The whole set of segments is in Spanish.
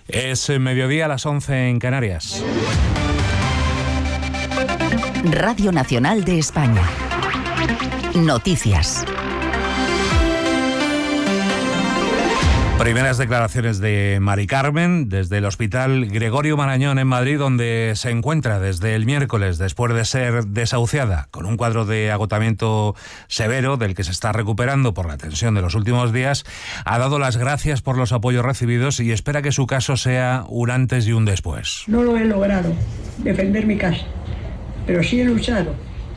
Es mediodía a las 11 en Canarias. Radio Nacional de España. Noticias. Primeras declaraciones de Mari Carmen desde el Hospital Gregorio Marañón en Madrid, donde se encuentra desde el miércoles después de ser desahuciada con un cuadro de agotamiento severo del que se está recuperando por la tensión de los últimos días. Ha dado las gracias por los apoyos recibidos y espera que su caso sea un antes y un después. No lo he logrado, defender mi casa, pero sí he luchado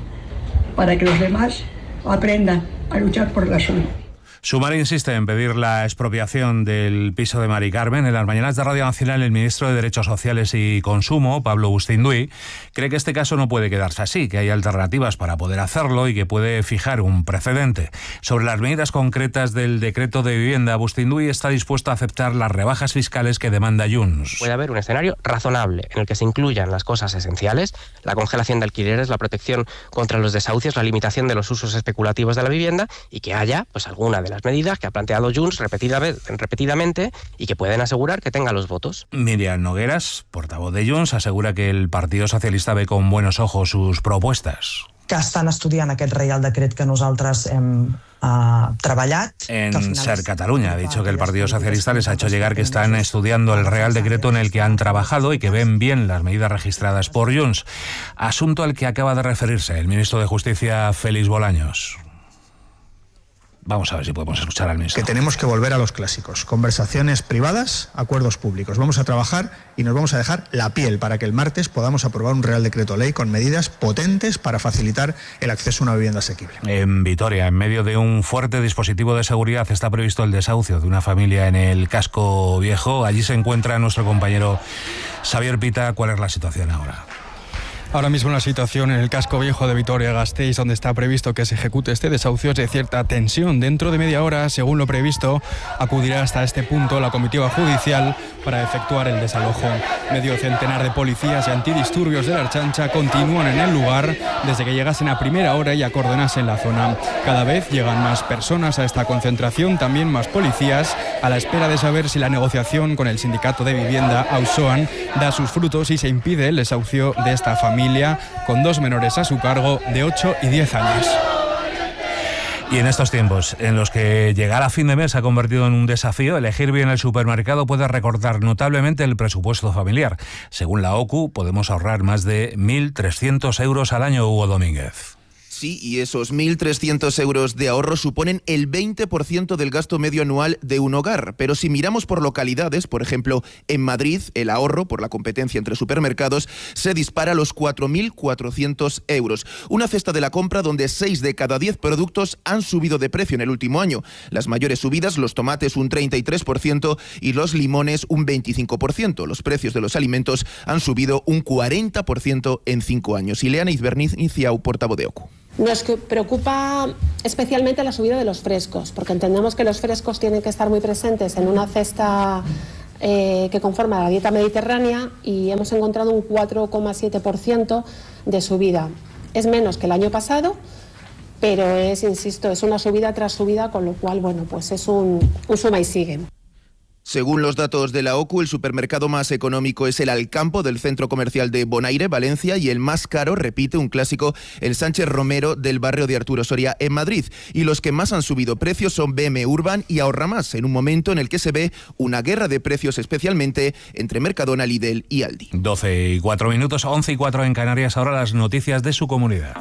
para que los demás aprendan a luchar por la suya. Sumar insiste en pedir la expropiación del piso de Mari Carmen. En las mañanas de Radio Nacional, el ministro de Derechos Sociales y Consumo, Pablo Bustinduy, cree que este caso no puede quedarse así, que hay alternativas para poder hacerlo y que puede fijar un precedente. Sobre las medidas concretas del decreto de vivienda, Bustinduy está dispuesto a aceptar las rebajas fiscales que demanda Junts. Puede haber un escenario razonable en el que se incluyan las cosas esenciales, la congelación de alquileres, la protección contra los desahucios, la limitación de los usos especulativos de la vivienda y que haya alguna de las medidas que ha planteado Junts repetidamente y que pueden asegurar que tenga los votos. Miriam Nogueras, portavoz de Junts, asegura que el Partido Socialista ve con buenos ojos sus propuestas. Que estan estudiant aquest Reial Decret que nosaltres hem treballat. En Ser Catalunya ha dicho que el Partido Socialista les ha hecho llegar que están estudiando el Real Decreto en el que han trabajado y que ven bien las medidas registradas por Junts. Asunto al que acaba de referirse el ministro de Justicia, Félix Bolaños. Vamos a ver si podemos escuchar al ministro. Que tenemos que volver a los clásicos. Conversaciones privadas, acuerdos públicos. Vamos a trabajar y nos vamos a dejar la piel para que el martes podamos aprobar un Real Decreto Ley con medidas potentes para facilitar el acceso a una vivienda asequible. En Vitoria, en medio de un fuerte dispositivo de seguridad, está previsto el desahucio de una familia en el Casco Viejo. Allí se encuentra nuestro compañero Xavier Pita. ¿Cuál es la situación ahora? Ahora mismo la situación en el Casco Viejo de Vitoria-Gasteiz, donde está previsto que se ejecute este desahucio, es de cierta tensión. Dentro de media hora, según lo previsto, acudirá hasta este punto la comitiva judicial para efectuar el desalojo. Medio centenar de policías y antidisturbios de la Ertzaintza continúan en el lugar desde que llegasen a primera hora y acordonasen la zona. Cada vez llegan más personas a esta concentración, también más policías, a la espera de saber si la negociación con el sindicato de vivienda, Auzoan, da sus frutos y se impide el desahucio de esta familia con dos menores a su cargo de 8 y 10 años. Y en estos tiempos en los que llegar a fin de mes se ha convertido en un desafío, elegir bien el supermercado puede recortar notablemente el presupuesto familiar. Según la OCU, podemos ahorrar más de 1.300 euros al año, Hugo Domínguez. Sí, y esos 1.300 euros de ahorro suponen el 20% del gasto medio anual de un hogar. Pero si miramos por localidades, por ejemplo, en Madrid, el ahorro por la competencia entre supermercados se dispara a los 4.400 euros. Una cesta de la compra donde 6 de cada 10 productos han subido de precio en el último año. Las mayores subidas, los tomates un 33% y los limones un 25%. Los precios de los alimentos han subido un 40% en 5 años. Ileana Izberniz-Inciau, portavoz de OCU. Nos preocupa especialmente la subida de los frescos, porque entendemos que los frescos tienen que estar muy presentes en una cesta que conforma la dieta mediterránea y hemos encontrado un 4,7% de subida. Es menos que el año pasado, pero insisto, es una subida tras subida, con lo cual, pues es un suma y sigue. Según los datos de la OCU, el supermercado más económico es el Alcampo del centro comercial de Bonaire, Valencia, y el más caro, repite un clásico, el Sánchez Romero del barrio de Arturo Soria en Madrid. Y los que más han subido precios son BM Urban y Ahorra Más, en un momento en el que se ve una guerra de precios, especialmente entre Mercadona, Lidl y Aldi. 12 y 4 minutos, 11 y 4 en Canarias, ahora las noticias de su comunidad.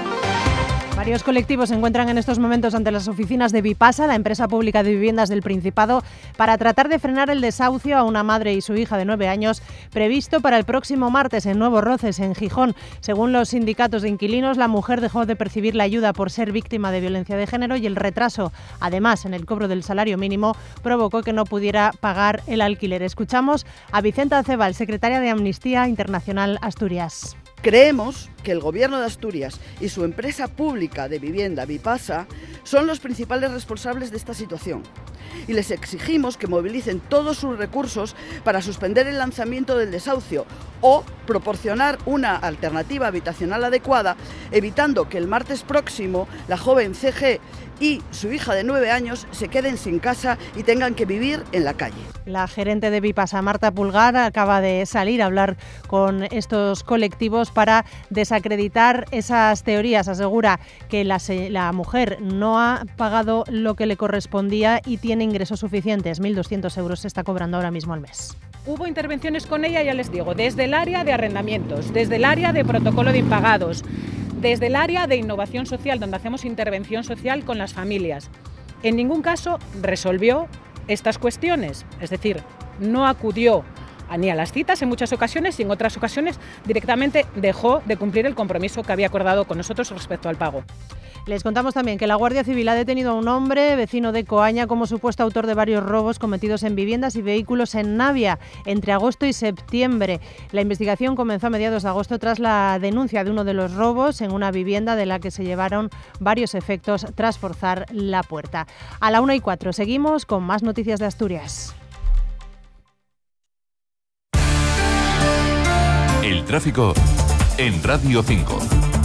Varios colectivos se encuentran en estos momentos ante las oficinas de Vipasa, la empresa pública de viviendas del Principado, para tratar de frenar el desahucio a una madre y su hija de 9 años previsto para el próximo martes en Nuevos Roces, en Gijón. Según los sindicatos de inquilinos, la mujer dejó de percibir la ayuda por ser víctima de violencia de género y el retraso, además, en el cobro del salario mínimo, provocó que no pudiera pagar el alquiler. Escuchamos a Vicenta Cebal, secretaria de Amnistía Internacional Asturias. Creemos que el Gobierno de Asturias y su empresa pública de vivienda, Vipasa, son los principales responsables de esta situación. y les exigimos que movilicen todos sus recursos para suspender el lanzamiento del desahucio o proporcionar una alternativa habitacional adecuada, evitando que el martes próximo la joven CG y su hija de 9 años se queden sin casa y tengan que vivir en la calle. La gerente de Vipasa, Marta Pulgar, acaba de salir a hablar con estos colectivos para desacreditar esas teorías. Asegura que la mujer no ha pagado lo que le correspondía y tiene ingresos suficientes. 1.200 euros se está cobrando ahora mismo al mes. Hubo intervenciones con ella, ya les digo, desde el área de arrendamientos, desde el área de protocolo de impagados, desde el área de innovación social, donde hacemos intervención social con las familias. En ningún caso resolvió estas cuestiones, es decir, no acudió ni a las citas en muchas ocasiones y en otras ocasiones directamente dejó de cumplir el compromiso que había acordado con nosotros respecto al pago. Les contamos también que la Guardia Civil ha detenido a un hombre, vecino de Coaña, como supuesto autor de varios robos cometidos en viviendas y vehículos en Navia entre agosto y septiembre. La investigación comenzó a mediados de agosto tras la denuncia de uno de los robos en una vivienda de la que se llevaron varios efectos tras forzar la puerta. A la 1:04 seguimos con más noticias de Asturias. El tráfico en Radio 5.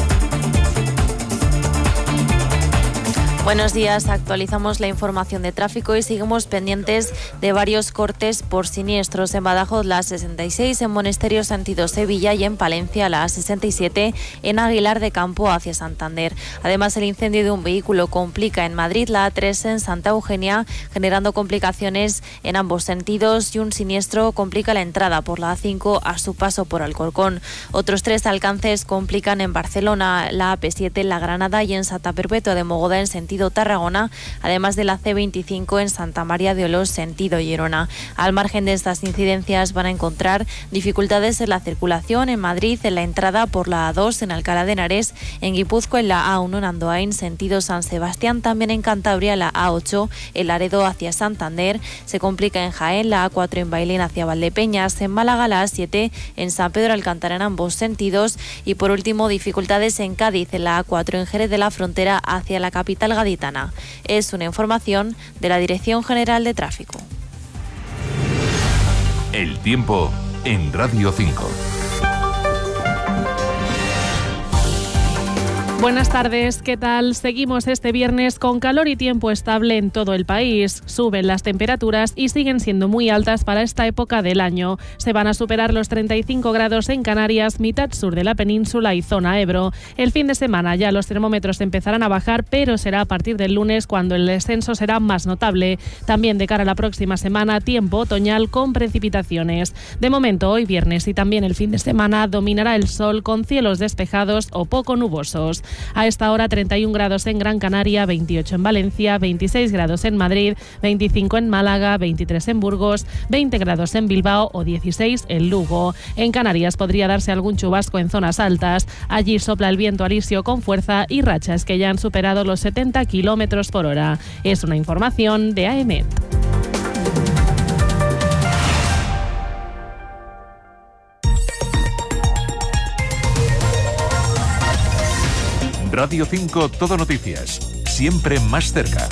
Buenos días, actualizamos la información de tráfico y seguimos pendientes de varios cortes por siniestros. En Badajoz, la A66, en Monesterio sentido Sevilla y en Palencia, la A67, en Aguilar de Campo hacia Santander. Además, el incendio de un vehículo complica en Madrid la A3 en Santa Eugenia, generando complicaciones en ambos sentidos, y un siniestro complica la entrada por la A5 a su paso por Alcorcón. Otros 3 alcances complican en Barcelona, la AP7 en La Granada y en Santa Perpetua de Mogoda en sentido Tarragona, además de la C25 en Santa María de Olós, sentido Gerona. Al margen de estas incidencias van a encontrar dificultades en la circulación en Madrid, en la entrada por la A2 en Alcalá de Henares, en Guipúzcoa en la A1 en Andoain, sentido San Sebastián, también en Cantabria la A8 en Laredo hacia Santander, se complica en Jaén la A4 en Bailén hacia Valdepeñas, en Málaga la A7 en San Pedro Alcántara en ambos sentidos, y por último dificultades en Cádiz en la A4 en Jerez de la Frontera hacia la capital gaditana. Es una información de la Dirección General de Tráfico. El tiempo en Radio 5. Buenas tardes, ¿qué tal? Seguimos este viernes con calor y tiempo estable en todo el país. Suben las temperaturas y siguen siendo muy altas para esta época del año. Se van a superar los 35 grados en Canarias, mitad sur de la península y zona Ebro. El fin de semana ya los termómetros empezarán a bajar, pero será a partir del lunes cuando el descenso será más notable. También de cara a la próxima semana, tiempo otoñal con precipitaciones. De momento, hoy viernes y también el fin de semana dominará el sol con cielos despejados o poco nubosos. A esta hora 31 grados en Gran Canaria, 28 en Valencia, 26 grados en Madrid, 25 en Málaga, 23 en Burgos, 20 grados en Bilbao o 16 en Lugo. En Canarias podría darse algún chubasco en zonas altas. Allí sopla el viento alisio con fuerza y rachas que ya han superado los 70 kilómetros por hora. Es una información de AEMET. Radio 5 Todo Noticias, siempre más cerca.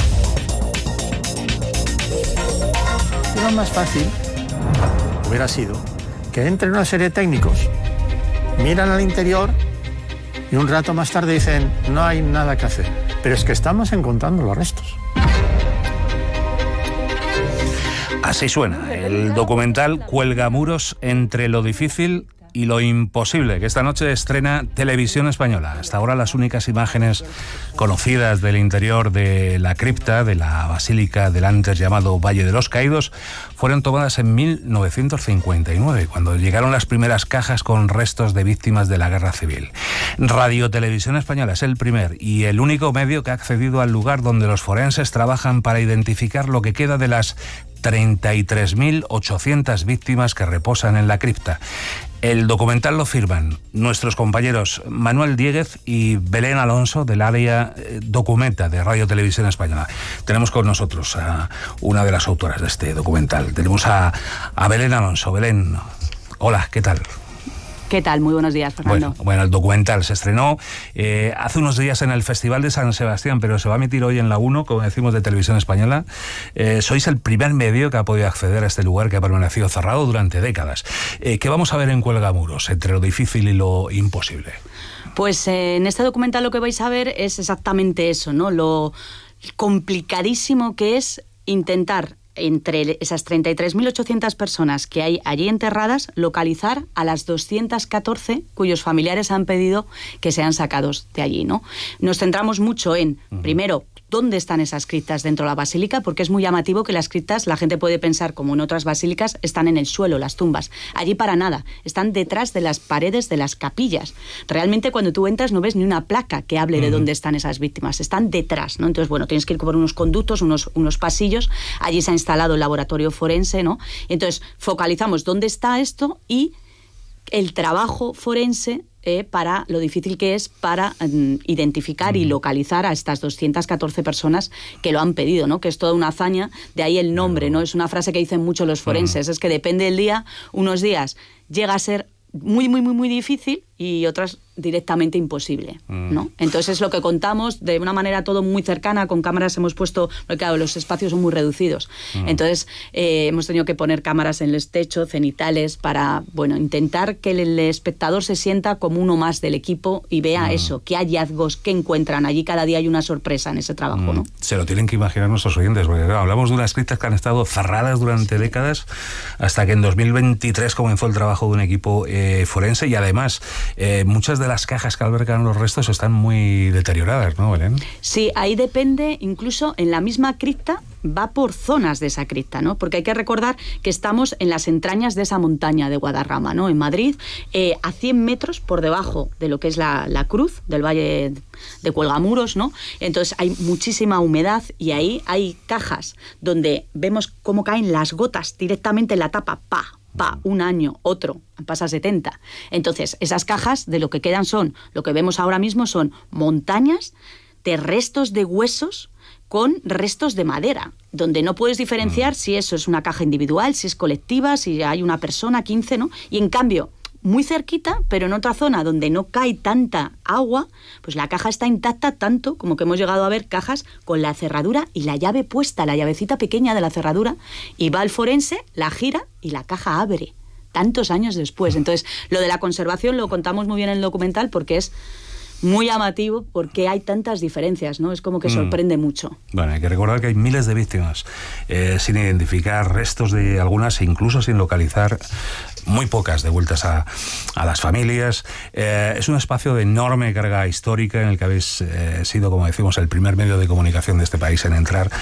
Lo más fácil hubiera sido que entren una serie de técnicos, miran al interior y un rato más tarde dicen no hay nada que hacer. Pero es que estamos encontrando los restos. Así suena el documental Cuelga muros entre lo difícil y lo imposible, que esta noche estrena Televisión Española. Hasta ahora las únicas imágenes conocidas del interior de la cripta de la Basílica del antes llamado Valle de los Caídos fueron tomadas en 1959, cuando llegaron las primeras cajas con restos de víctimas de la Guerra Civil. Radio Televisión Española es el primer y el único medio que ha accedido al lugar donde los forenses trabajan para identificar lo que queda de las 33.800 víctimas que reposan en la cripta. El documental lo firman nuestros compañeros Manuel Dieguez y Belén Alonso del área Documenta de Radio Televisión Española. Tenemos con nosotros a una de las autoras de este documental. Tenemos a Belén Alonso. Belén, hola, ¿qué tal? ¿Qué tal? Muy buenos días, Fernando. Bueno, el documental se estrenó hace unos días en el Festival de San Sebastián, pero se va a emitir hoy en la 1, como decimos, de Televisión Española. Sois el primer medio que ha podido acceder a este lugar que ha permanecido cerrado durante décadas. ¿Qué vamos a ver en Cuelgamuros, entre lo difícil y lo imposible? Pues en este documental lo que vais a ver es exactamente eso, ¿no? Lo complicadísimo que es intentar, entre esas 33.800 personas que hay allí enterradas, localizar a las 214 cuyos familiares han pedido que sean sacados de allí, ¿no? Nos centramos mucho en, primero, dónde están esas criptas dentro de la basílica, porque es muy llamativo que las criptas, la gente puede pensar, como en otras basílicas, están en el suelo, las tumbas. Allí para nada, están detrás de las paredes de las capillas. Realmente cuando tú entras no ves ni una placa que hable de dónde están esas víctimas, están detrás, ¿no? Entonces, bueno, tienes que ir por unos conductos, unos pasillos, allí se ha instalado el laboratorio forense, ¿no? Entonces, focalizamos dónde está esto y el trabajo forense para lo difícil que es para identificar y localizar a estas 214 personas que lo han pedido, ¿no? Que es toda una hazaña, de ahí el nombre, ¿no? Es una frase que dicen mucho los forenses, es que depende del día, unos días llega a ser muy, muy, muy, muy difícil y otras directamente imposible, ¿no? Entonces es lo que contamos de una manera todo muy cercana, con cámaras hemos puesto, porque claro, los espacios son muy reducidos, entonces hemos tenido que poner cámaras en los techos, cenitales, para, bueno, intentar que el espectador se sienta como uno más del equipo y vea eso, qué hallazgos, qué encuentran, allí cada día hay una sorpresa en ese trabajo, ¿no? Se lo tienen que imaginar nuestros oyentes, porque claro, hablamos de unas criptas que han estado cerradas durante décadas, hasta que en 2023 comenzó el trabajo de un equipo forense, y además muchas de las cajas que albergan los restos están muy deterioradas, ¿no, Belén? Sí, ahí depende, incluso en la misma cripta va por zonas de esa cripta, ¿no? Porque hay que recordar que estamos en las entrañas de esa montaña de Guadarrama, ¿no? En Madrid, a 100 metros por debajo de lo que es la cruz del Valle de Cuelgamuros, ¿no? Entonces hay muchísima humedad y ahí hay cajas donde vemos cómo caen las gotas directamente en la tapa, un año, otro, pasa 70. Entonces, esas cajas de lo que quedan lo que vemos ahora mismo son montañas de restos de huesos con restos de madera, donde no puedes diferenciar si eso es una caja individual, si es colectiva, si hay una persona, 15, ¿no? Y en cambio, muy cerquita, pero en otra zona donde no cae tanta agua, pues la caja está intacta, tanto como que hemos llegado a ver cajas con la cerradura y la llave puesta, la llavecita pequeña de la cerradura, y va el forense, la gira y la caja abre, tantos años después. Entonces, lo de la conservación lo contamos muy bien en el documental porque es muy llamativo, porque hay tantas diferencias, ¿no? Es como que sorprende mucho. Bueno, hay que recordar que hay miles de víctimas sin identificar, restos de algunas incluso sin localizar, muy pocas devueltas a las familias. Es un espacio de enorme carga histórica en el que habéis sido, como decimos, el primer medio de comunicación de este país en entrar.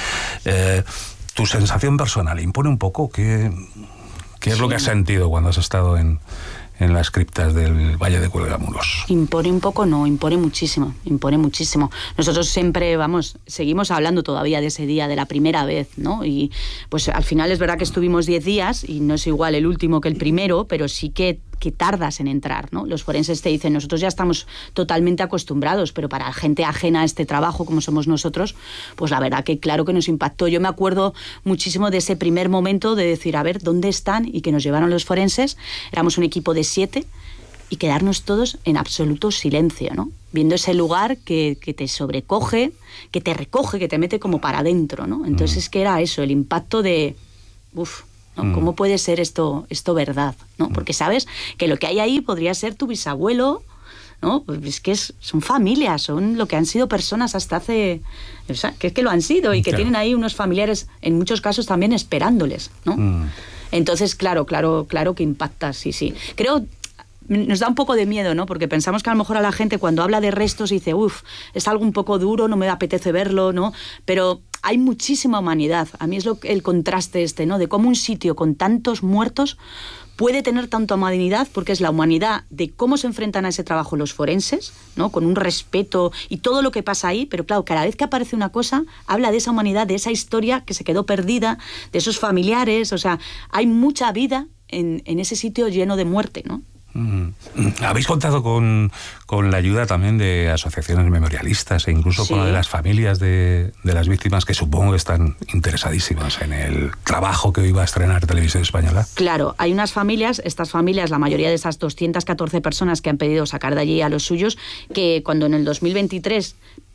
¿Tu sensación personal impone un poco? ¿Qué es lo que has sentido cuando has estado en las criptas del Valle de Cuelgamuros? Impone un poco, no, impone muchísimo, Nosotros siempre, seguimos hablando todavía de ese día, de la primera vez, ¿no? Y pues al final es verdad que estuvimos 10 días y no es igual el último que el primero, pero sí que tardas en entrar, ¿no? Los forenses te dicen, nosotros ya estamos totalmente acostumbrados, pero para gente ajena a este trabajo, como somos nosotros, pues la verdad que claro que nos impactó. Yo me acuerdo muchísimo de ese primer momento de decir, a ver, ¿dónde están? Y que nos llevaron los forenses, éramos un equipo de 7, y quedarnos todos en absoluto silencio, ¿no? Viendo ese lugar que te sobrecoge, que te recoge, que te mete como para adentro, ¿no? Entonces es que era eso, el impacto de, ¿no? ¿Cómo puede ser esto verdad? ¿No? Porque sabes que lo que hay ahí podría ser tu bisabuelo, ¿no? Pues es que son familias, son lo que han sido personas hasta hace... O sea, que es que lo han sido y que tienen ahí unos familiares, en muchos casos también esperándoles, ¿no? Entonces, claro que impacta, sí. Creo... Nos da un poco de miedo, ¿no? Porque pensamos que a lo mejor a la gente cuando habla de restos dice, es algo un poco duro, no me apetece verlo, ¿no? Pero hay muchísima humanidad. A mí es el contraste ¿no? De cómo un sitio con tantos muertos puede tener tanta humanidad, porque es la humanidad de cómo se enfrentan a ese trabajo los forenses, ¿no? Con un respeto y todo lo que pasa ahí, pero claro, cada vez que aparece una cosa, habla de esa humanidad, de esa historia que se quedó perdida, de esos familiares, o sea, hay mucha vida en ese sitio lleno de muerte, ¿no? ¿Habéis contado con la ayuda también de asociaciones memorialistas e incluso con la de las familias de las víctimas, que supongo que están interesadísimas en el trabajo que hoy va a estrenar Televisión Española? Claro, hay unas familias, estas familias, la mayoría de esas 214 personas que han pedido sacar de allí a los suyos, que cuando en el 2023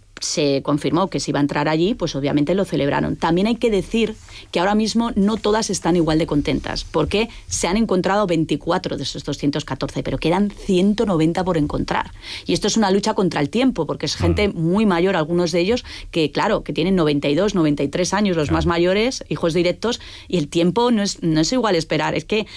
se confirmó que se iba a entrar allí, pues obviamente lo celebraron. También hay que decir que ahora mismo no todas están igual de contentas, porque se han encontrado 24 de esos 214, pero quedan 190 por encontrar. Y esto es una lucha contra el tiempo, porque es gente muy mayor, algunos de ellos, que claro, que tienen 92, 93 años, los más mayores, hijos directos, y el tiempo no es igual esperar. Es que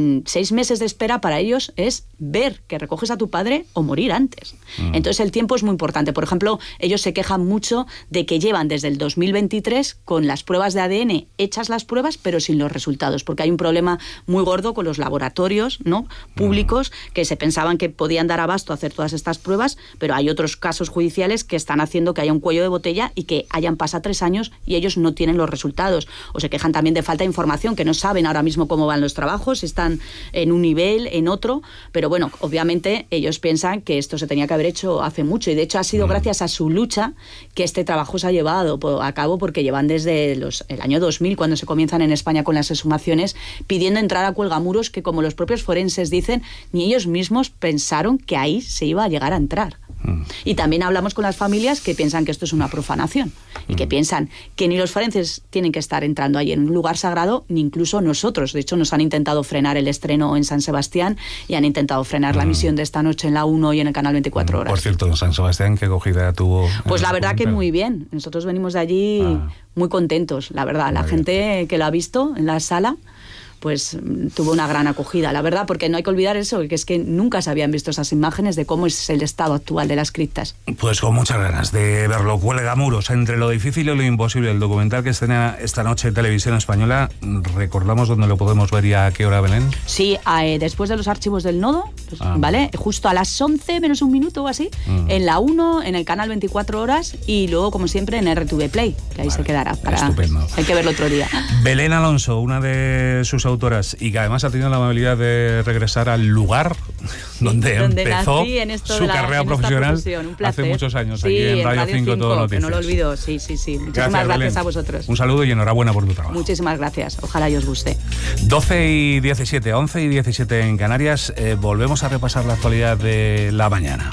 6 meses de espera para ellos es ver que recoges a tu padre o morir antes. Entonces el tiempo es muy importante. Por ejemplo, ellos se quejan mucho de que llevan desde el 2023 con las pruebas de ADN hechas las pruebas, pero sin los resultados, porque hay un problema muy gordo con los laboratorios, ¿no?, públicos, que se pensaban que podían dar abasto a hacer todas estas pruebas, pero hay otros casos judiciales que están haciendo que haya un cuello de botella y que hayan pasado 3 años y ellos no tienen los resultados. O se quejan también de falta de información, que no saben ahora mismo cómo van los trabajos, si están en un nivel, en otro, pero bueno, obviamente ellos piensan que esto se tenía que haber hecho hace mucho, y de hecho ha sido gracias a su lucha que este trabajo se ha llevado a cabo, porque llevan desde el año 2000, cuando se comienzan en España con las exhumaciones, pidiendo entrar a cuelgamuros que, como los propios forenses dicen, ni ellos mismos pensaron que ahí se iba a llegar a entrar. Y también hablamos con las familias que piensan que esto es una profanación y que piensan que ni los forenses tienen que estar entrando ahí en un lugar sagrado, ni incluso nosotros. De hecho, nos han intentado frenar el estreno en San Sebastián y han intentado frenar la emisión de esta noche en la 1 y en el canal 24 horas. Por cierto, en San Sebastián, ¿qué acogida tuvo? Pues la verdad que muy bien. Nosotros venimos de allí muy contentos, la verdad. La gente que lo ha visto en la sala, pues tuvo una gran acogida, la verdad, porque no hay que olvidar eso, que es que nunca se habían visto esas imágenes de cómo es el estado actual de las criptas. Pues con muchas ganas de verlo. Cuelgamuros, entre lo difícil y lo imposible, el documental que estrena esta noche en Televisión Española. ¿Recordamos dónde lo podemos ver y a qué hora, Belén? Sí, después de los archivos del nodo, ¿vale? Justo a las 11 menos un minuto o así, en la 1, en el canal 24 horas, y luego, como siempre, en RTV Play, que ahí se quedará. Estupendo. Hay que verlo otro día. Belén Alonso, una de sus autoras, y que además ha tenido la amabilidad de regresar al lugar donde empezó su carrera profesional hace muchos años, aquí en Radio 5 Todo Noticias. Que no lo olvido, sí. Muchísimas gracias a vosotros. Un saludo y enhorabuena por tu trabajo. Muchísimas gracias, ojalá os guste. 12 y 17, 11 y 17 en Canarias. Volvemos a repasar la actualidad de la mañana.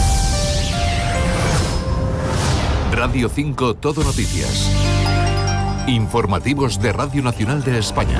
Radio 5 Todo Noticias. Informativos de Radio Nacional de España.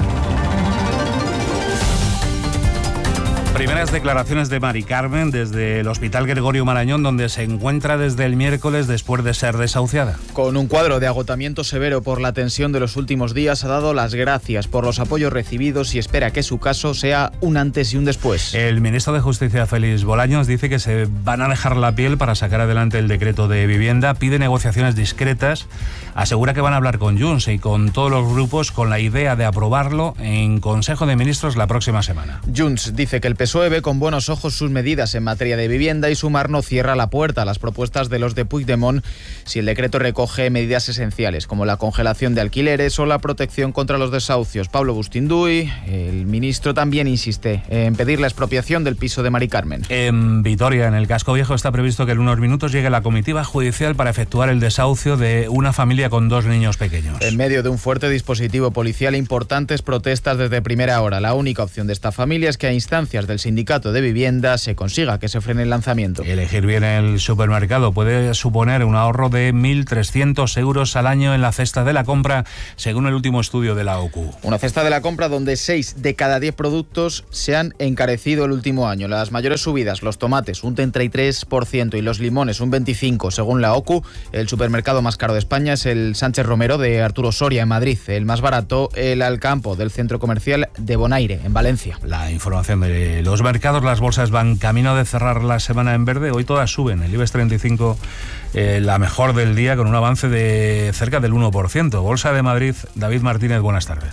Primeras declaraciones de Mari Carmen desde el Hospital Gregorio Marañón, donde se encuentra desde el miércoles después de ser desahuciada. Con un cuadro de agotamiento severo por la tensión de los últimos días, ha dado las gracias por los apoyos recibidos y espera que su caso sea un antes y un después. El ministro de Justicia, Félix Bolaños, dice que se van a dejar la piel para sacar adelante el decreto de vivienda, pide negociaciones discretas, asegura que van a hablar con Junts y con todos los grupos con la idea de aprobarlo en Consejo de Ministros la próxima semana. Junts dice que el PSOE ve con buenos ojos sus medidas en materia de vivienda y Sumar no cierra la puerta a las propuestas de los de Puigdemont si el decreto recoge medidas esenciales como la congelación de alquileres o la protección contra los desahucios. Pablo Bustinduy, el ministro, también insiste en pedir la expropiación del piso de Mari Carmen. En Vitoria, en el Casco Viejo, está previsto que en unos minutos llegue la comitiva judicial para efectuar el desahucio de una familia con 2 niños pequeños. En medio de un fuerte dispositivo policial e importantes protestas desde primera hora, la única opción de esta familia es que a instancias del sindicato de vivienda se consiga que se frene el lanzamiento. Elegir bien el supermercado puede suponer un ahorro de 1.300 euros al año en la cesta de la compra, según el último estudio de la OCU. Una cesta de la compra donde 6 de cada 10 productos se han encarecido el último año. Las mayores subidas, los tomates un 33% y los limones un 25%, según la OCU. El supermercado más caro de España es el Sánchez Romero de Arturo Soria en Madrid. El más barato, el Alcampo del centro comercial de Bonaire en Valencia. La información de los mercados, las bolsas van camino de cerrar la semana en verde. Hoy todas suben. El IBEX 35, la mejor del día, con un avance de cerca del 1%. Bolsa de Madrid, David Martínez, buenas tardes.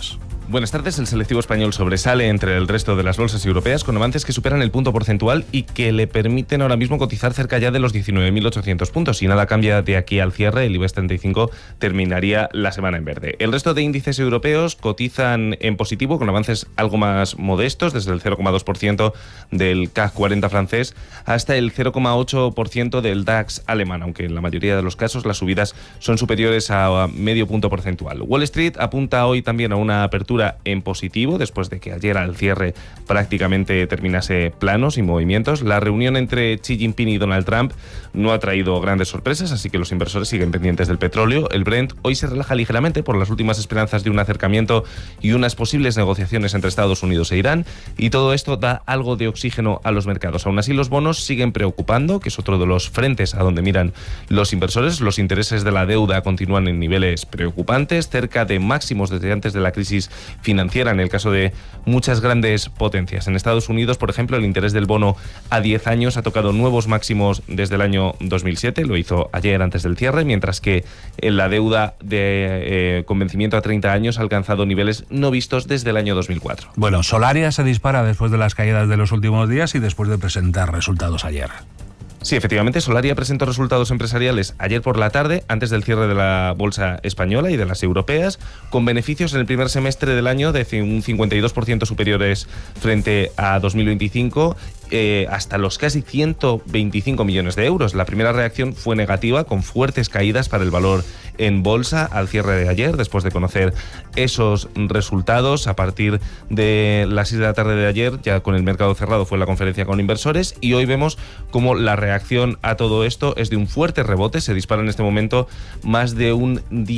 Buenas tardes. El selectivo español sobresale entre el resto de las bolsas europeas con avances que superan el punto porcentual y que le permiten ahora mismo cotizar cerca ya de los 19.800 puntos. Si nada cambia de aquí al cierre, el IBEX 35 terminaría la semana en verde. El resto de índices europeos cotizan en positivo con avances algo más modestos, desde el 0,2% del CAC 40 francés hasta el 0,8% del DAX alemán, aunque en la mayoría de los casos las subidas son superiores a medio punto porcentual. Wall Street apunta hoy también a una apertura en positivo, después de que ayer al cierre prácticamente terminase plano, sin movimientos. La reunión entre Xi Jinping y Donald Trump no ha traído grandes sorpresas, así que los inversores siguen pendientes del petróleo. El Brent hoy se relaja ligeramente por las últimas esperanzas de un acercamiento y unas posibles negociaciones entre Estados Unidos e Irán, y todo esto da algo de oxígeno a los mercados. Aún así, los bonos siguen preocupando, que es otro de los frentes a donde miran los inversores. Los intereses de la deuda continúan en niveles preocupantes, cerca de máximos desde antes de la crisis financiera en el caso de muchas grandes potencias. En Estados Unidos, por ejemplo, el interés del bono a 10 años ha tocado nuevos máximos desde el año 2007, lo hizo ayer antes del cierre, mientras que la deuda de convencimiento a 30 años ha alcanzado niveles no vistos desde el año 2004. Bueno, Solaria se dispara después de las caídas de los últimos días y después de presentar resultados ayer. Sí, efectivamente, Solaria presentó resultados empresariales ayer por la tarde, antes del cierre de la bolsa española y de las europeas, con beneficios en el primer semestre del año de un 52% superiores frente a 2025, hasta los casi 125 millones de euros. La primera reacción fue negativa, con fuertes caídas para el valor en bolsa al cierre de ayer, después de conocer esos resultados. A partir de las 6 de la tarde de ayer, ya con el mercado cerrado, fue la conferencia con inversores, y hoy vemos cómo la reacción a todo esto es de un fuerte rebote. Se dispara en este momento más de un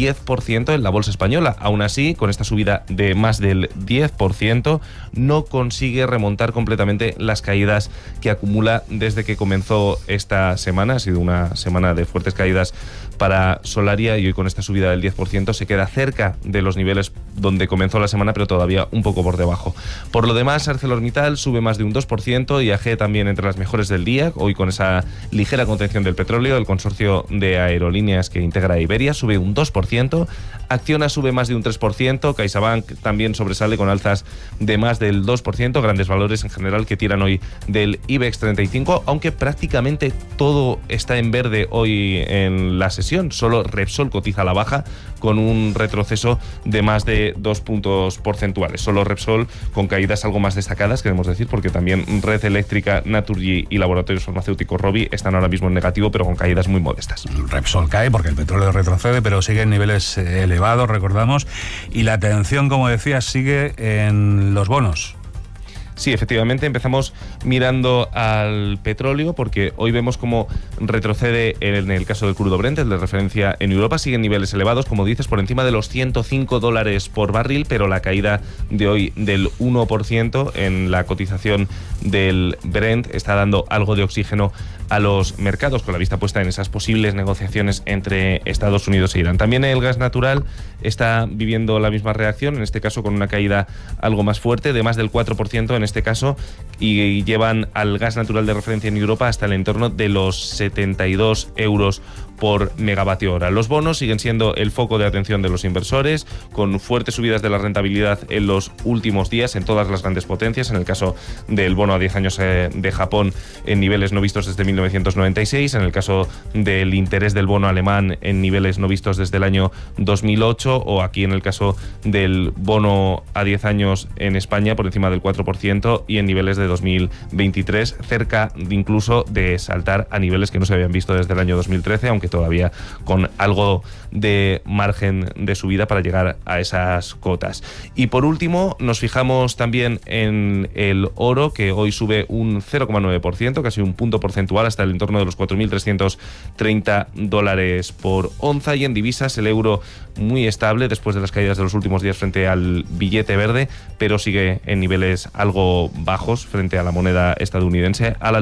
10% en la bolsa española. Aún así, con esta subida de más del 10%, no consigue remontar completamente las caídas que acumula desde que comenzó esta semana. Ha sido una semana de fuertes caídas para Solaria, y hoy con esta subida del 10% se queda cerca de los niveles donde comenzó la semana, pero todavía un poco por debajo. Por lo demás, ArcelorMittal sube más de un 2%, IAG también entre las mejores del día, hoy con esa ligera contención del petróleo. El consorcio de aerolíneas que integra Iberia sube un 2%, Acciona sube más de un 3%, CaixaBank también sobresale con alzas de más del 2%, grandes valores en general que tiran hoy del IBEX 35, aunque prácticamente todo está en verde hoy en la sesión. Solo Repsol cotiza a la baja con un retroceso de más de 2 puntos porcentuales. Solo Repsol con caídas algo más destacadas, queremos decir, porque también Red Eléctrica, Naturgy y Laboratorios Farmacéuticos Rovi están ahora mismo en negativo, pero con caídas muy modestas. Repsol cae porque el petróleo retrocede, pero sigue en niveles elevados, recordamos, y la atención, como decías, sigue en los bonos. Sí, efectivamente, empezamos mirando al petróleo, porque hoy vemos cómo retrocede en el caso del crudo Brent, el de referencia en Europa. Sigue en niveles elevados, como dices, por encima de los $105 por barril, pero la caída de hoy del 1% en la cotización del Brent está dando algo de oxígeno a los mercados, con la vista puesta en esas posibles negociaciones entre Estados Unidos e Irán. También el gas natural está viviendo la misma reacción, en este caso con una caída algo más fuerte, de más del 4% en este caso, y llevan al gas natural de referencia en Europa hasta el entorno de los 72 euros por megavatio hora. Los bonos siguen siendo el foco de atención de los inversores, con fuertes subidas de la rentabilidad en los últimos días en todas las grandes potencias. En el caso del bono a 10 años de Japón, en niveles no vistos desde 1996. En el caso del interés del bono alemán, en niveles no vistos desde el año 2008. O aquí en el caso del bono a 10 años en España, por encima del 4%, y en niveles de 2023, cerca incluso de saltar a niveles que no se habían visto desde el año 2013, aunque todavía con algo de margen de subida para llegar a esas cotas. Y por último, nos fijamos también en el oro, que hoy sube un 0,9%, casi un punto porcentual, hasta el entorno de los $4.330 por onza. Y en divisas, el euro muy estable después de las caídas de los últimos días frente al billete verde, pero sigue en niveles algo bajos frente a la moneda estadounidense, a la